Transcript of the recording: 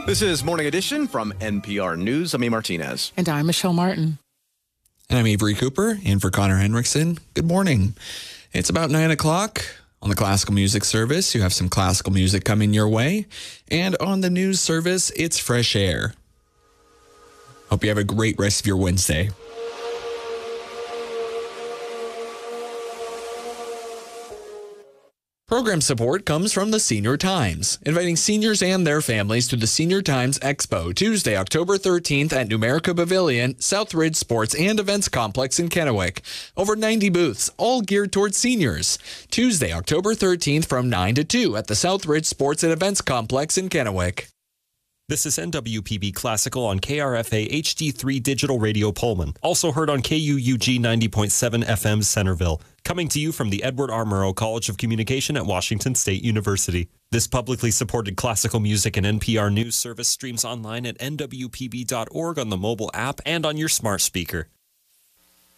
This is Morning Edition from NPR News. I'm A. Martinez. And I'm Michelle Martin. And I'm Avery Cooper, in for Connor Henriksen. Good morning. It's about 9 o'clock. On the classical music service, you have some classical music coming your way. And on the news service, it's fresh air. Hope you have a great rest of your Wednesday. Program support comes from the Senior Times, inviting seniors and their families to the Senior Times Expo, Tuesday, October 13th at Numerica Pavilion, Southridge Sports and Events Complex in Kennewick. Over 90 booths, all geared towards seniors. Tuesday, October 13th from 9 to 2 at the Southridge Sports and Events Complex in Kennewick. This is NWPB Classical on KRFA HD3 Digital Radio Pullman. Also heard on KUUG 90.7 FM Centerville. Coming to you from the Edward R. Murrow College of Communication at Washington State University. This publicly supported classical music and NPR News service streams online at nwpb.org on the mobile app and on your smart speaker.